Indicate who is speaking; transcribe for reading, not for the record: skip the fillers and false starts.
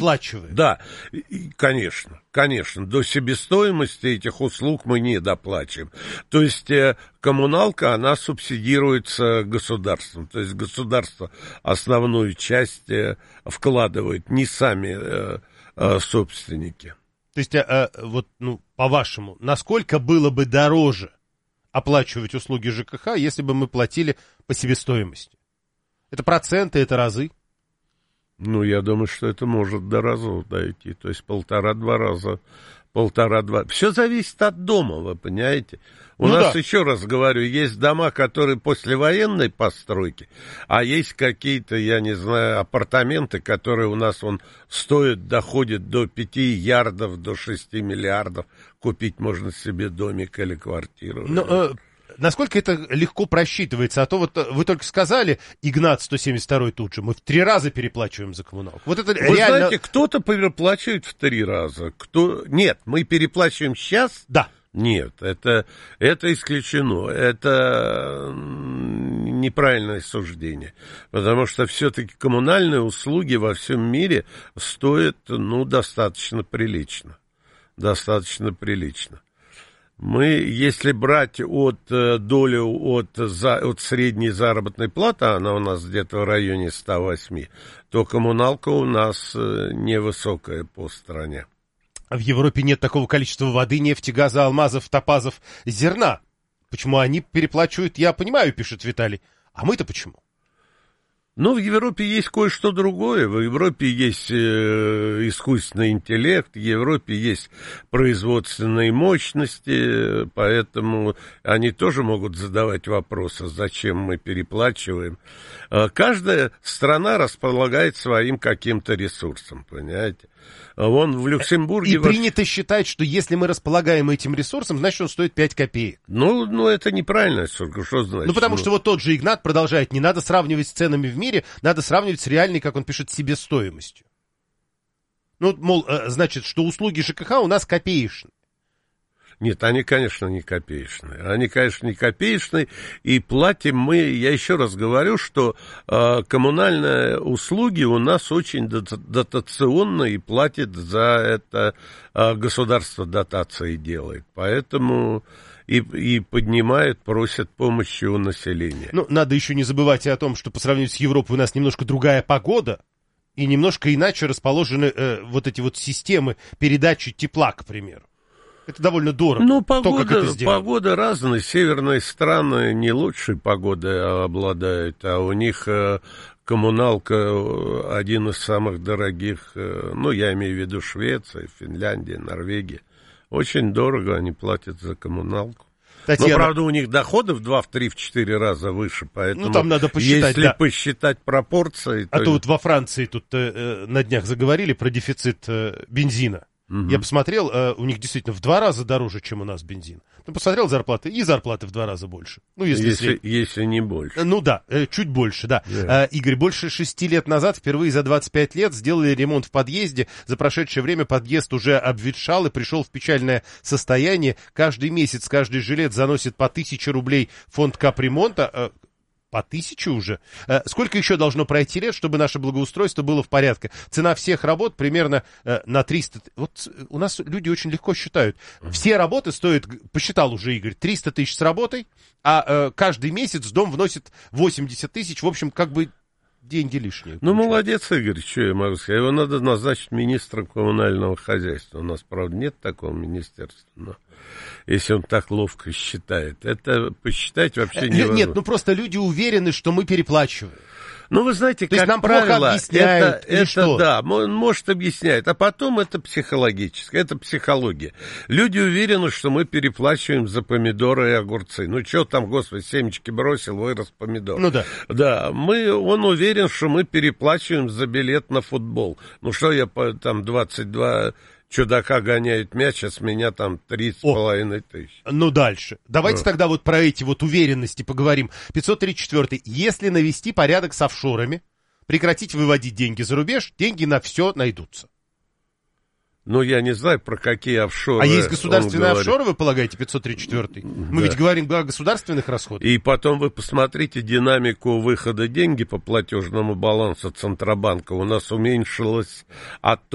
Speaker 1: доплачиваем.
Speaker 2: Да, конечно, до себестоимости этих услуг мы не доплачиваем. То есть коммуналка, она субсидируется государством. То есть государство основную часть вкладывает, не сами собственники.
Speaker 1: То есть, вот, по-вашему, насколько было бы дороже оплачивать услуги ЖКХ, если бы мы платили по себестоимости? Это проценты, это разы?
Speaker 2: Я думаю, что это может до разов дойти. То есть 1,5-2 раза. Все зависит от дома, вы понимаете? У нас, еще раз говорю, есть дома, которые послевоенной постройки, а есть какие-то, я не знаю, апартаменты, которые у нас доходят до 5 ярдов, до 6 миллиардов. Купить можно себе домик или квартиру.
Speaker 1: Насколько это легко просчитывается? А то вот вы только сказали, Игнат 172 тут же, мы в 3 раза переплачиваем за коммуналку. Вот это
Speaker 2: Вы
Speaker 1: реально...
Speaker 2: знаете, кто-то переплачивает в 3 раза. Нет, мы переплачиваем сейчас?
Speaker 1: Да.
Speaker 2: Нет, это исключено. Это неправильное суждение. Потому что все-таки коммунальные услуги во всем мире стоят, достаточно прилично. Достаточно прилично. Мы, если брать долю от средней заработной платы, она у нас где-то в районе 108, то коммуналка у нас невысокая по стране.
Speaker 1: В Европе нет такого количества воды, нефти, газа, алмазов, топазов, зерна. Почему они переплачивают, я понимаю, пишет Виталий. А мы-то почему?
Speaker 2: В Европе есть кое-что другое. В Европе есть искусственный интеллект, в Европе есть производственные мощности, поэтому они тоже могут задавать вопросы, зачем мы переплачиваем. Каждая страна располагает своим каким-то ресурсом, понимаете? Вон в Люксембурге...
Speaker 1: И принято считать, что если мы располагаем этим ресурсом, значит, он стоит 5 копеек.
Speaker 2: Это неправильно, что значит?
Speaker 1: Потому что вот тот же Игнат продолжает, не надо сравнивать с ценами в мире, надо сравнивать с реальной, как он пишет, себестоимостью. Значит, что услуги ЖКХ у нас копеечные.
Speaker 2: Нет, они, конечно, не копеечные. И платим мы, я еще раз говорю, что коммунальные услуги у нас очень дотационные, и платит за это государство, дотации делает. Поэтому и поднимает, просят помощи у населения.
Speaker 1: Надо еще не забывать и о том, что по сравнению с Европой у нас немножко другая погода, и немножко иначе расположены вот эти вот системы передачи тепла, к примеру. Это довольно дорого.
Speaker 2: Погода разная. Северные страны не лучшей погодой обладают, а у них коммуналка один из самых дорогих, я имею в виду Швеция, Финляндия, Норвегия. Очень дорого они платят за коммуналку.
Speaker 1: Татьяна...
Speaker 2: Но, правда, у них доходы в 2, в 3, в 4 раза выше, поэтому
Speaker 1: там надо посчитать,
Speaker 2: если посчитать пропорции...
Speaker 1: А то вот во Франции тут на днях заговорили про дефицит бензина. Угу. Я посмотрел, у них действительно в 2 раза дороже, чем у нас бензин. Посмотрел зарплаты, и зарплаты в 2 раза больше.
Speaker 2: Если не больше.
Speaker 1: Чуть больше, да. Yeah. Игорь, больше 6 лет назад, впервые за 25 лет, сделали ремонт в подъезде. За прошедшее время подъезд уже обветшал и пришел в печальное состояние. Каждый месяц, каждый жилец заносит по 1000 рублей в фонд капремонта. По 1000 уже. Сколько еще должно пройти лет, чтобы наше благоустройство было в порядке? Цена всех работ примерно на 300... Вот у нас люди очень легко считают. Все работы стоят, посчитал уже Игорь, 300 тысяч с работой, а каждый месяц дом вносит 80 тысяч. В общем, деньги лишние.
Speaker 2: Молодец, Игорь, что я могу сказать. Его надо назначить министром коммунального хозяйства. У нас, правда, нет такого министерства, но если он так ловко считает. Это посчитать вообще невозможно.
Speaker 1: Нет, просто люди уверены, что мы переплачиваем.
Speaker 2: Вы знаете,
Speaker 1: то
Speaker 2: как
Speaker 1: нам
Speaker 2: правило,
Speaker 1: объясняют,
Speaker 2: это да, может объясняет, а потом это психологическое, это психология. Люди уверены, что мы переплачиваем за помидоры и огурцы. Что там, господи, семечки бросил, вырос помидор.
Speaker 1: Да.
Speaker 2: Да, он уверен, что мы переплачиваем за билет на футбол. Что я там 22... чудака гоняет мяч, а с меня там 3,5 тысяч.
Speaker 1: Дальше. Давайте тогда вот про эти вот уверенности поговорим. 534. Если навести порядок с офшорами, прекратить выводить деньги за рубеж, деньги на все найдутся.
Speaker 2: Я не знаю, про какие офшоры.
Speaker 1: А есть государственные офшоры, вы полагаете, 534? Мы ведь говорим о государственных расходах.
Speaker 2: И потом вы посмотрите динамику выхода деньги по платежному балансу Центробанка. У нас уменьшилась от